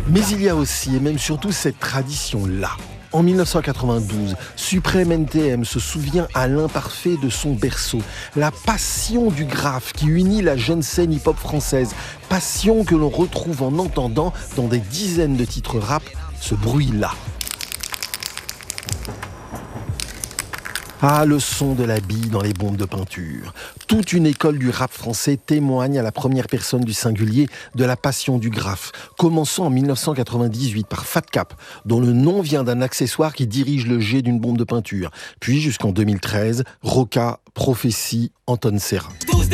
Mais il y a aussi et même surtout cette tradition-là. En 1992, Suprême NTM se souvient à l'imparfait de son berceau, la passion du graphe qui unit la jeune scène hip-hop française, passion que l'on retrouve en entendant dans des dizaines de titres rap ce bruit-là. Ah, le son de la bille dans les bombes de peinture. Toute une école du rap français témoigne à la première personne du singulier de la passion du graphe, commençant en 1998 par Fat Cap, dont le nom vient d'un accessoire qui dirige le jet d'une bombe de peinture. Puis jusqu'en 2013, Roca, Prophétie, Anton Serra.